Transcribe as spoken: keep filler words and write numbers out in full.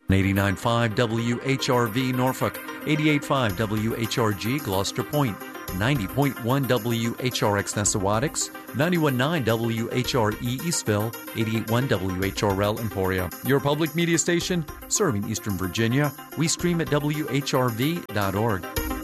eighty-nine point five W H R V Norfolk, eighty-eight point five W H R G Gloucester Point, ninety point one W H R X Nessawadix, ninety-one point nine W H R E Eastville, eighty-eight point one W H R L Emporia. Your public media station serving Eastern Virginia. We stream at W H R V dot org.